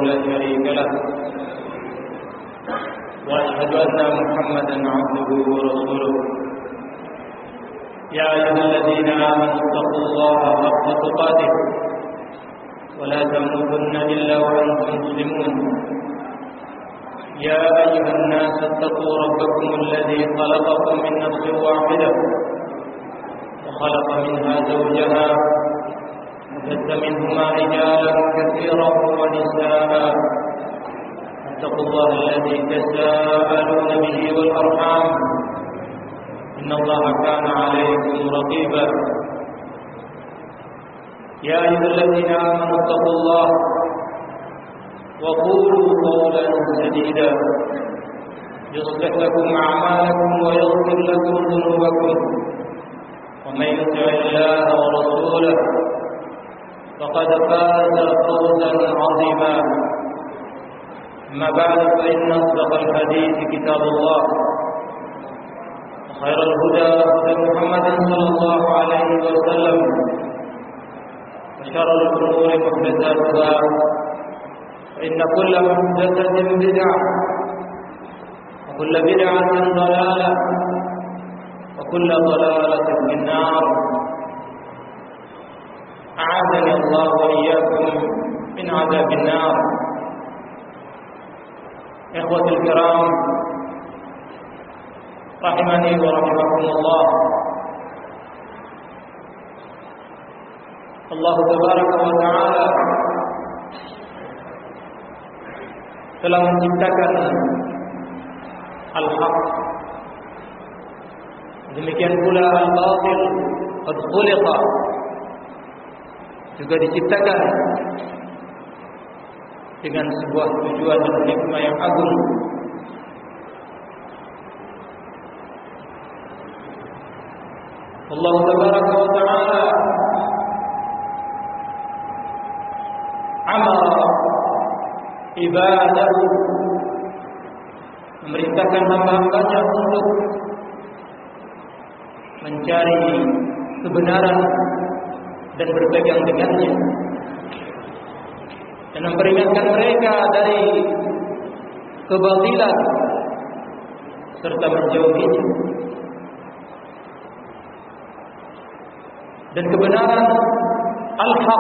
لا شريك له وأشهد أن محمدا عبده ورسوله يا أيها الذين آمنوا اتقوا الله حق تقاته ولا تموتن إلا وأنتم مسلمون يا أيها الناس اتقوا ربكم الذي خلقكم من نفس واحدة وخلق منها زوجها وبث منهما رجالا كثيرا ونساء اتقوا الله الذي تساءلون به والأرحام إن الله كان عليكم رقيبا يا أيها الذين آمنوا اتقوا الله وقولوا قولا سديدا يصلح لكم أعمالكم ويغفر لكم ذنوبكم ومن يطع الله ورسوله فقد فاز فوزا عظيما أما بعد فإن أصدق الحديث كتاب الله وخير الهدى هدى محمد صلى الله عليه وسلم وشر الأمور محدثاتها فإن كل محدثة بدعة وكل بدعة ضلالة وكل ضلالة في النار أعاذني الله وإياكم من عذاب النار. إخوة الكرام رحمني ورحمكم الله. Allah Tabaraka wa Ta'ala telah menciptakan al-haq, demikian pula al-batil qad khuliqa, juga diciptakan dengan sebuah tujuan dan hikmah yang agung. Allah Tabaraka wa Ta'ala amara ibadahu, memerintahkan hamba-hambanya untuk mencari kebenaran dan berpegang dengannya, dan memperingatkan mereka dari kebatilan serta menjauhinya. Dan kebenaran al-haq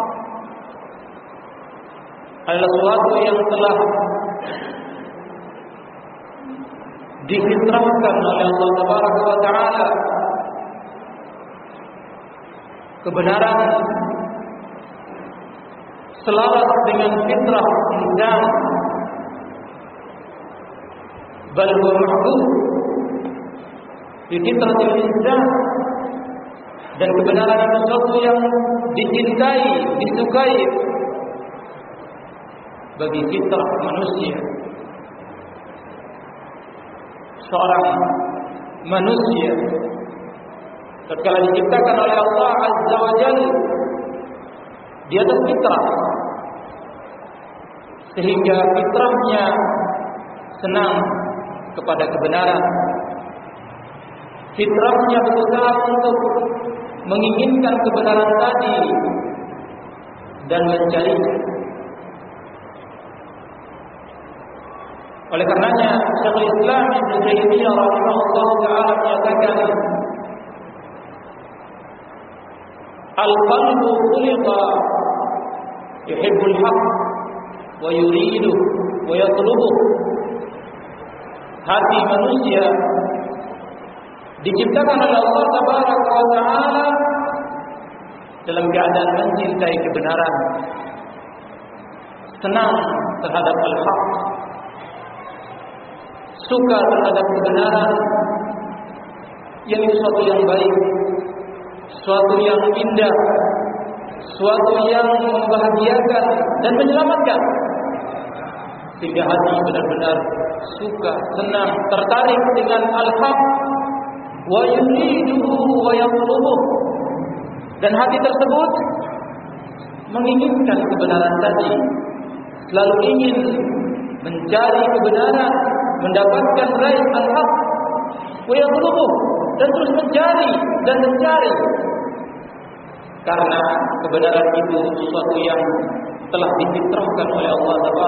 adalah sesuatu yang telah difitrahkan oleh Allah Tabaraka wa Ta'ala. Kebenaran selaras dengan fitrah insan, bal huwa mahbub fi fitratil insan. Dan kebenaran itu sesuatu yang dicintai, disukai bagi fitrah manusia. Seorang manusia tatkala diciptakan oleh Allah Azza wa Jalla di atas fitrah, sehingga fitrahnya senang kepada kebenaran. Fitrahnya berusaha untuk menginginkan kebenaran tadi dan mencarinya. Oleh karenanya Syekhul Islam Ibnu Taimiyah rahimahullah taala menyatakan, al-qalbu khuliqa yuhibbul haqq wa yuridu wa yatlubu. Hati manusia diciptakan oleh Allah Tabaraka wa Ta'ala dalam keadaan mencintai kebenaran, senang terhadap al-haq, suka terhadap kebenaran, yang itu sesuatu yang baik, sesuatu yang indah, sesuatu yang membahagiakan dan menyelamatkan, sehingga hati benar-benar suka, senang, tertarik dengan al-haq, wa yuriduhu wa yatlubuh, dan hati tersebut menginginkan kebenaran tadi, selalu ingin mencari kebenaran, mendapatkan raih al-haq, wa yatlubuh, dan terus mencari dan mencari, karena kebenaran itu sesuatu yang telah difitrahkan oleh Allah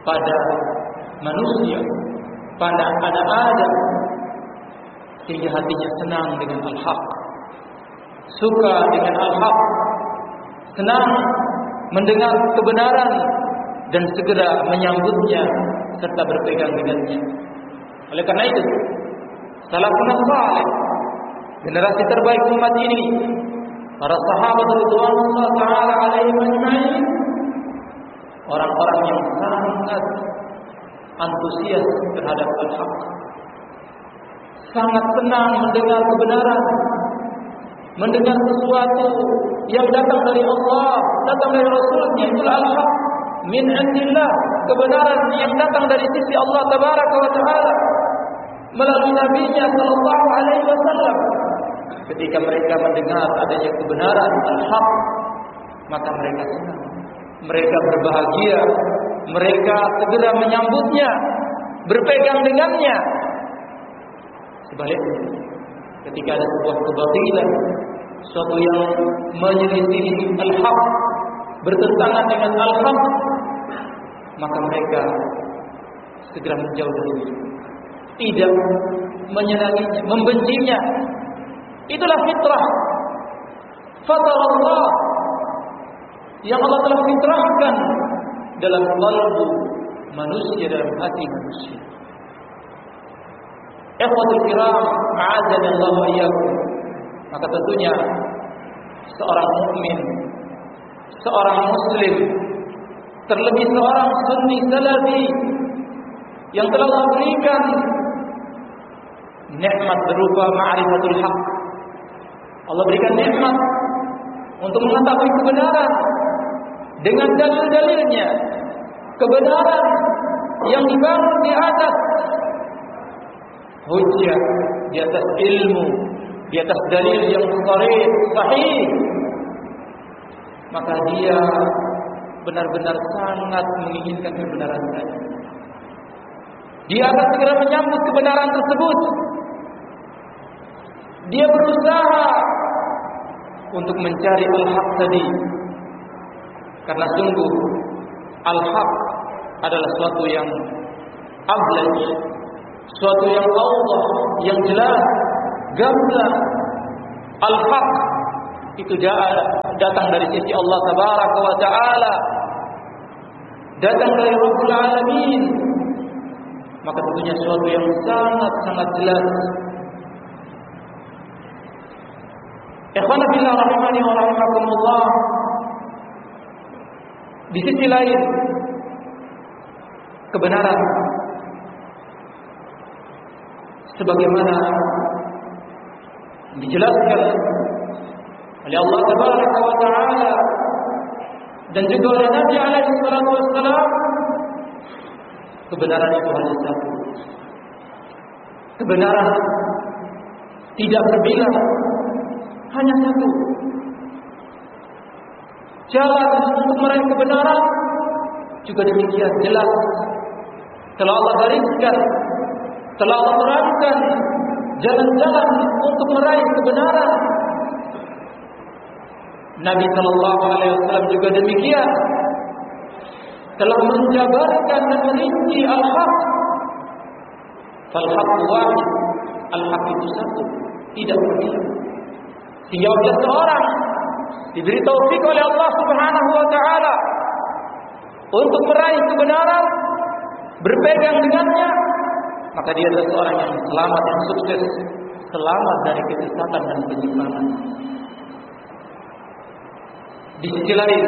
pada manusia, pada anak Adam, sehingga hatinya senang dengan al-haq, suka dengan al-haq, senang mendengar kebenaran dan segera menyambutnya serta berpegang dengannya. Oleh karena itu, salafun salih, generasi terbaik umat ini, para sahabat radhiyallahu taala alaihim ajma'in, orang-orang yang sangat antusias terhadap al-haq, sangat senang mendengar kebenaran, mendengar sesuatu yang datang dari Allah, datang dari Rasulnya. Itulah al-haq min indillah, kebenaran yang datang dari sisi Allah tabaraka wa taala melalui nabinya sallallahu alaihi wasallam. Ketika mereka mendengar adanya kebenaran al-haq, maka mereka senang, mereka berbahagia, mereka segera menyambutnya, berpegang dengannya. Sebaliknya, ketika ada sebuah kebatilan, suatu yang menyelisihi al-haq, bertentangan dengan al-haq, maka mereka segera menjauh darinya, tidak menyenanginya, membencinya. Itulah fitrah, fitrah Allah yang Allah telah fitrahkan dalam qalbu manusia, dalam hati manusia. Ikhwatul kiram, a'adzani Allah wa iyyakum. Maka tentunya seorang mukmin, seorang muslim, terlebih seorang sunni salafi yang telah Allah berikan nikmat berupa ma'rifatul haq. Allah berikan nikmat untuk mengetahui kebenaran dengan dalil-dalilnya, kebenaran yang dibangun di atas hujjah, di atas ilmu, di atas dalil yang sahih, maka dia benar-benar sangat menginginkan kebenaran tadi. Dia akan segera menyambut kebenaran tersebut. Dia berusaha untuk mencari al-haq tadi, karena sungguh al-haq adalah suatu yang ablaj, suatu yang awdah, yang jelas, gamblang. Al-haq itu datang dari sisi Allah tabaraka wa ta'ala, datang dari Rabbul Alamin. Maka tentunya suatu yang sangat-sangat jelas. Ikhwana fillah rahimani wa rahimakumullah. Di sisi lain, kebenaran sebagaimana dijelaskan oleh Allah tabaraka wa ta'ala dan juga oleh Nabi alaihi salatu wassalam, kebenaran itu hanya satu. Kebenaran tidak berbilang, hanya satu. Jalan untuk meraih kebenaran juga demikian jelas. Telah Allah gariskan, telah Allah terangkan jalan-jalan untuk meraih kebenaran. Nabi sallallahu alaihi wasallam juga demikian, telah menjabarkan dan merinci al-haq. Fal-haq wahid, al-haq itu satu, tidak berbeda. Sehingga apabila seorang diberi taufik oleh Allah Subhanahu wa taala untuk meraih kebenaran, berpegang dengannya, maka dia adalah seorang yang selamat, yang sukses, selamat dari kesesatan dan penyimpangan. Di sisi lain,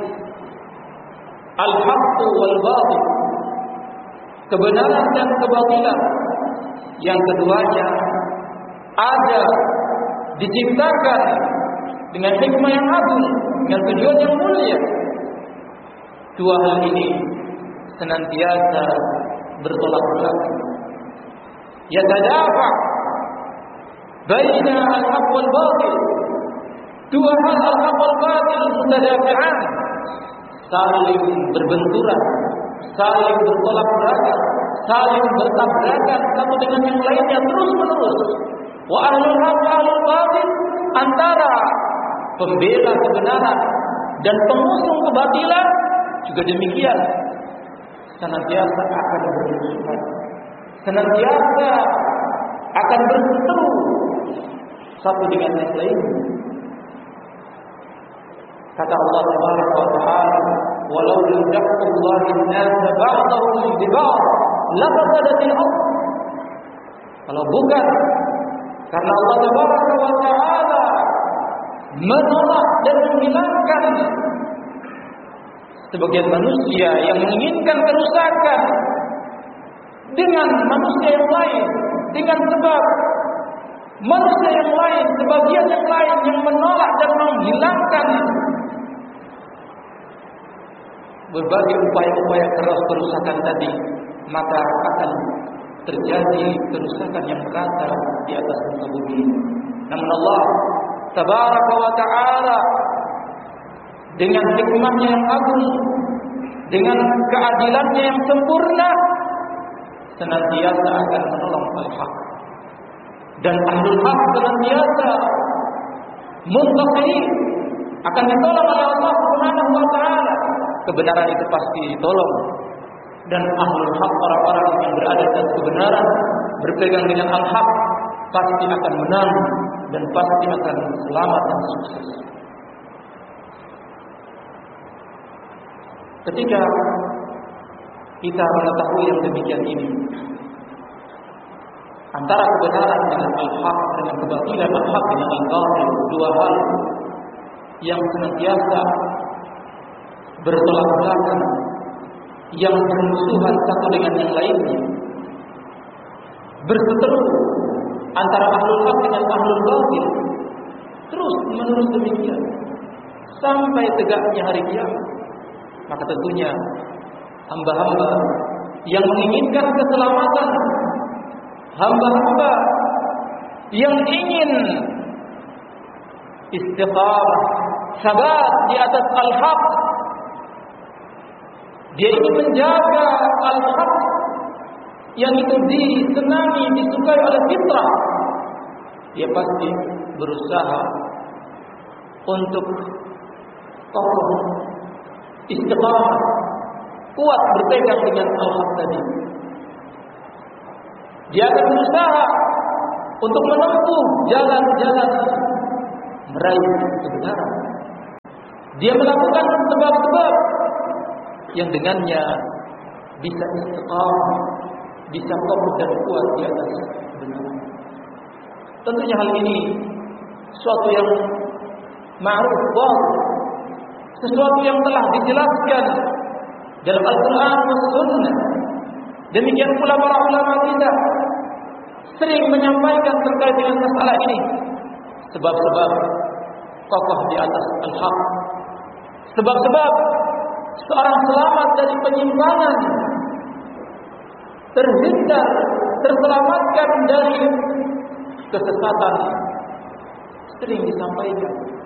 al-haqqu wal batil, kebenaran dan kebatilan, yang keduanya ada, diciptakan dengan hikmah yang agung, dengan tujuan yang mulia. Dua hal ini senantiasa bertolak belakang. Yatadafa baina al-haq wal batil. Dua hal al-haq wal batil mutadafi'an, saling berbenturan, saling bertolak belakang, saling bertabrakan satu dengan yang lainnya terus menerus. Wa ahlul haq wa ahlul batil, antara pembela kebenaran dan pengusung kebatilan juga demikian, senantiasa akan bermusuhan, senantiasa akan berseteru satu dengan yang lain. Kata Allah Subhanahu wa taala, "Walau lam yaqtullahi an-nas ba'dahum bi ba'd, lafasadatil ardh." Kalau bukan karena Allah Subhanahu wa taala menolak dan menghilangkan sebagian manusia yang menginginkan kerusakan dengan manusia yang lain, dengan sebab manusia yang lain, sebagian yang lain yang menolak dan menghilangkan berbagai upaya-upaya kerusakan tadi, maka akan terjadi kerusakan yang merata di atas muka bumi. Namun Allah Tabaraka wa ta'ala dengan hikmahnya yang agung, dengan keadilannya yang sempurna, senantiasa akan menolong al-haq. Dan ahlul haq senantiasa muntaqi akan ditolong oleh Allah Subhanahu wa ta'ala. Kebenaran itu pasti ditolong. Dan ahlul haq, orang-orang yang berada di atas kebenaran, berpegang dengan al-haq, pasti akan menang dan pasti akan selamat dan sukses. Ketika kita mengetahui yang demikian ini, antara kebenaran dengan al-haq, dengan kebatilan al-haq dengan al-batil, dua hal yang senantiasa bertolak belakang, yang bermusuhan satu dengan yang lainnya, berseteru antara ahlul haq dengan ahlul batil, terus menerus demikian sampai tegaknya hari kiamat. Maka tentunya hamba-hamba yang menginginkan keselamatan, hamba-hamba yang ingin istiqamah, sabat di atas al-haq, dia ingin menjaga al-haq yang itu disenangi, disukai oleh fitrah, dia pasti berusaha untuk kokoh, istiqamah, kuat berpegang dengan al-haq tadi. Dia akan berusaha untuk menempuh jalan-jalan meraih kebenaran. Dia melakukan sebab-sebab yang dengannya bisa istiqamah, bisa kokoh dan kuat di atas kebenaran. Tentunya hal ini suatu yang ma'ruf, sesuatu yang telah dijelaskan dalam Al-Quran dan Sunnah. Demikian pula para ulama kita sering menyampaikan terkait dengan masalah ini. Sebab-sebab kokoh di atas al-haq, sebab-sebab seorang selamat dari penyimpangan, terhindar, terselamatkan dari kesesatan, sering disampaikan.